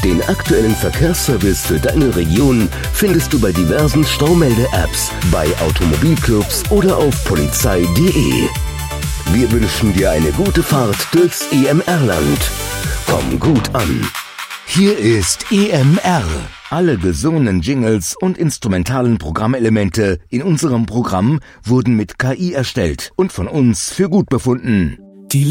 Den aktuellen Verkehrsservice für deine Region findest du bei diversen Staumelde-Apps, bei Automobilclubs oder auf polizei.de. Wir wünschen dir eine gute Fahrt durchs EMR-Land. Komm gut an. Hier ist EMR. Alle gesungenen Jingles und instrumentalen Programmelemente in unserem Programm wurden mit KI erstellt und von uns für gut befunden.